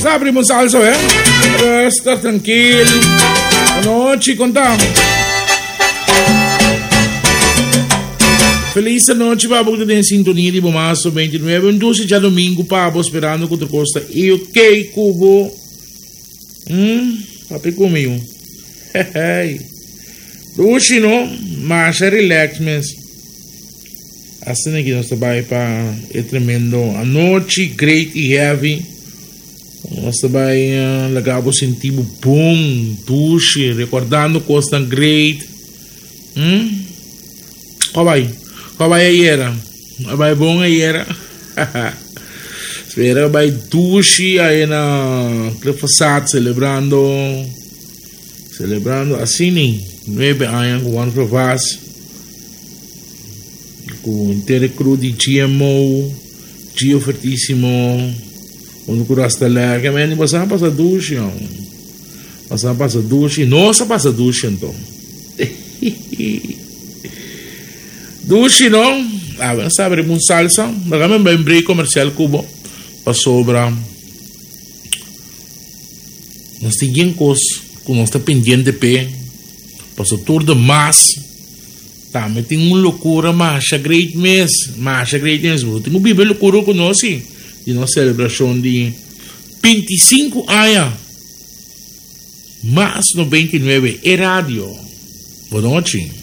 Nós abrimos salsa, Resta tranquilo. Boa noite, contamos. Feliz noite, Pablo, que tem em sintonia de Bomaço 29. Um doce de domingo, Pablo, esperando contra Costa. E o que, Cubo? Papi comigo. Doce, não? Mas é relax, mas. Assim aqui nós trabalhamos para. É tremendo. A noite, great e heavy. Nós trabalhamos, legal, sentir bom, doce, recordando Costa great. Vai era. Vai bom aí era. Espera vai dushi aí na Cliffasat celebrando assim 9 anos com ano provas com inteira cru de GMO Gio fortíssimo quando curasta lá que men passa dushi passa dushi nossa passa dushi então Dushi, não? Sabe, um salsa. Nagame ba yung break comercial kubo? Pasobra. Nós temos que nós está pendente pe. Passo tour de mas. Tá, mas tem uma loucura, mas great mês. Tem uma bíblia loucura com nós, de nossa celebração de 25 anos. Mas no 29 é rádio. Boa noite.